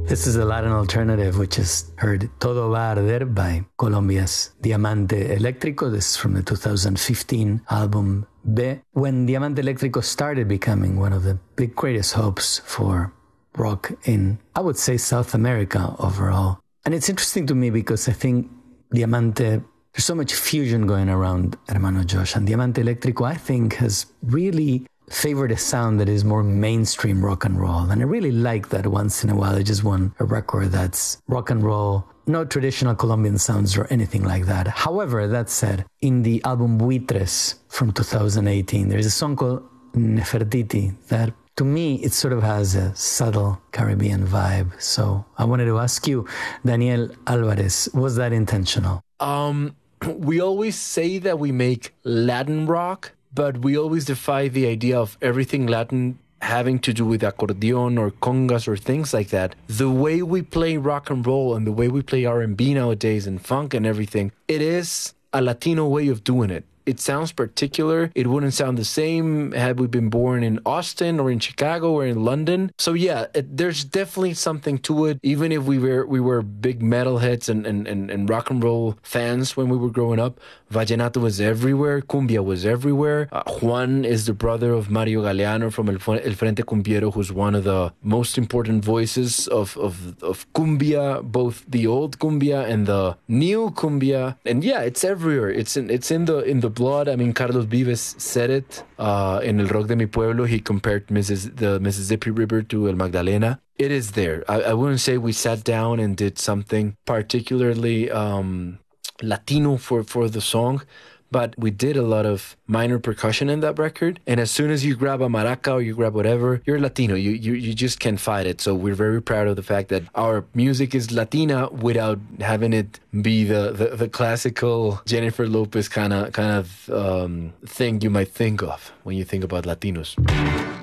This is the Latin alternative, which is heard Todo Va a Arder by Colombia's Diamante Eléctrico. This is from the 2015 album B, when Diamante Eléctrico started becoming one of the big greatest hopes for rock in, I would say, South America overall. And it's interesting to me because I think Diamante, there's so much fusion going around Hermano Josh, and Diamante Eléctrico, I think, has really favored a sound that is more mainstream rock and roll. And I really like that once in a while I just want a record that's rock and roll, no traditional Colombian sounds or anything like that. However, that said, in the album Buitres from 2018, there's a song called Nefertiti that, to me, it sort of has a subtle Caribbean vibe. So I wanted to ask you, Daniel Alvarez, was that intentional? We always say that we make Latin rock, but we always defy the idea of everything Latin having to do with accordion or congas or things like that. The way we play rock and roll and the way we play R&B nowadays and funk and everything, it is a Latino way of doing it. It sounds particular. It wouldn't sound the same had we been born in Austin or in Chicago or in London. So yeah, there's definitely something to it. Even if we were big metalheads and rock and roll fans when we were growing up, Vallenato was everywhere. Cumbia was everywhere. Juan is the brother of Mario Galeano from El Frente Cumbiero, who's one of the most important voices of cumbia, both the old cumbia and the new cumbia. And yeah, it's everywhere. It's in the blood. I mean, Carlos Vives said it in El Rock de Mi Pueblo. He compared the Mississippi River to El Magdalena. It is there. I wouldn't say we sat down and did something particularly Latino for the song, but we did a lot of minor percussion in that record. And as soon as you grab a maraca or you grab whatever, you're Latino. You just can't fight it. So we're very proud of the fact that our music is Latina without having it be the classical Jennifer Lopez kind of thing you might think of when you think about Latinos.